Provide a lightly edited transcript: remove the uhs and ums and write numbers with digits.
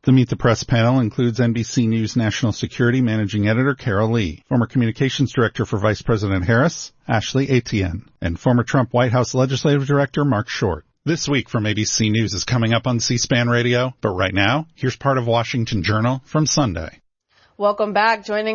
The Meet the Press panel includes NBC News National Security Managing Editor Carol Lee, former Communications Director for Vice President Harris, Ashley Etienne, and former Trump White House Legislative Director Mark Short. This week from ABC News is coming up on C-SPAN Radio, but right now, here's part of Washington Journal from Sunday. Welcome back. Joining